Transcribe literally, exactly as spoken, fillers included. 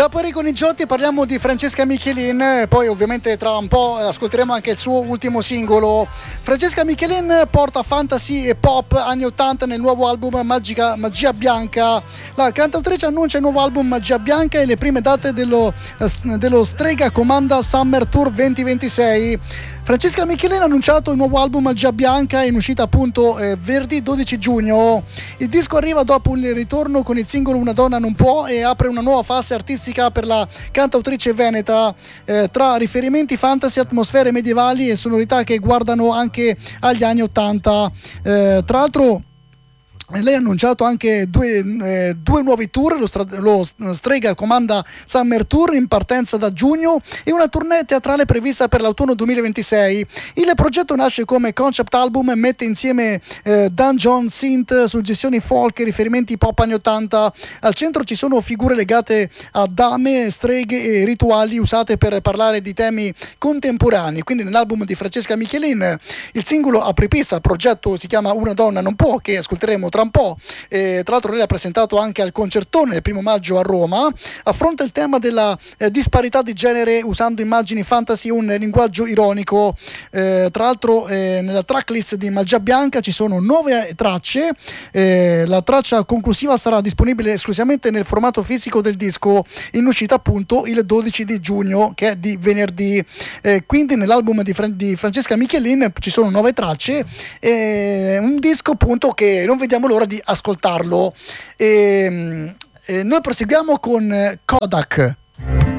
Dopo Enrico Nigiotti parliamo di Francesca Michelin, poi ovviamente tra un po' ascolteremo anche il suo ultimo singolo. Francesca Michelin porta fantasy e pop anni ottanta nel nuovo album Magica, Magia Bianca. La cantautrice annuncia il nuovo album Magia Bianca e le prime date dello, dello Strega Comanda Summer Tour duemilaventisei. Francesca Michelin ha annunciato il nuovo album Magia Bianca in uscita appunto eh, venerdì dodici giugno. Il disco arriva dopo il ritorno con il singolo Una donna non può e apre una nuova fase artistica per la cantautrice veneta, eh, tra riferimenti fantasy, atmosfere medievali e sonorità che guardano anche agli anni ottanta. Eh, tra l'altro lei ha annunciato anche due, eh, due nuovi tour, lo, stra- lo Strega Comanda Summer Tour in partenza da giugno e una tournée teatrale prevista per l'autunno duemilaventisei. Il progetto nasce come concept album e mette insieme eh, dungeon, synth, suggestioni folk e riferimenti pop anni ottanta. Al centro ci sono figure legate a dame, streghe e rituali usate per parlare di temi contemporanei. Quindi nell'album di Francesca Michelin il singolo apripista, il progetto si chiama Una donna non può, che ascolteremo tra un po'. Eh, tra l'altro lei l'ha presentato anche al concertone il primo maggio a Roma. Affronta il tema della eh, disparità di genere usando immagini fantasy e un linguaggio ironico. Eh, tra l'altro eh, nella tracklist di Magia Bianca ci sono nove tracce. Eh, la traccia conclusiva sarà disponibile esclusivamente nel formato fisico del disco, in uscita appunto il dodici di giugno, che è di venerdì. Eh, quindi nell'album di, Fran- di Francesca Michelin ci sono nove tracce, eh, un disco appunto che non vediamo l'ora di ascoltarlo. E, e noi proseguiamo con Kodak.